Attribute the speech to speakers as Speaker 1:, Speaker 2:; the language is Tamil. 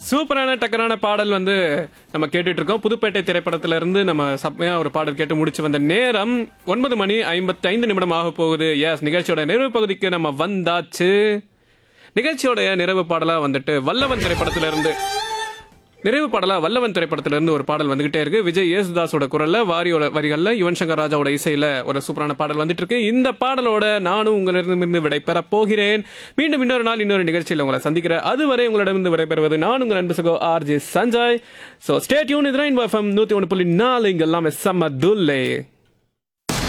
Speaker 1: சூப்பரான டக்கரான பாடல் வந்து நம்ம கேட்டுட்டு இருக்கோம். புதுப்பேட்டை திரைப்படத்துல இருந்து நம்ம செம்மையா ஒரு பாடல் கேட்டு முடிச்சு வந்த நேரம் 9:55 ஆக போகுது. எஸ், நிகழ்ச்சியோட நிறைவு பகுதிக்கு நம்ம வந்தாச்சு. நிகழ்ச்சியோட நிறைவு பாடலா வந்துட்டு வல்லவன் திரைப்படத்துல இருந்து ஒரு பாடல் வந்துகிட்டே இருக்கு. விஜய் யேசுதாஸோட குரல்ல, வாரியோட வரிகள்ல, யுவன் சங்கர் ராஜாவோட இசையில ஒரு சூப்பரான பாடல் வந்துட்டு இருக்கு. இந்த பாடலோட நானும் உங்களிடமிருந்து விடைபெற போகிறேன். மீண்டும் இன்னொரு நாள் இன்னொரு நிகழ்ச்சியில் உங்களை சந்திக்கிறேன். அதுவரை உங்களிடமிருந்து விடைபெறுவது நான் உங்கள் அன்பு சகோ RJ Sanjay. So stay tune. இது ரெயின்போ FM 101.4. இங்க எல்லாமே செம்ம துல்லே.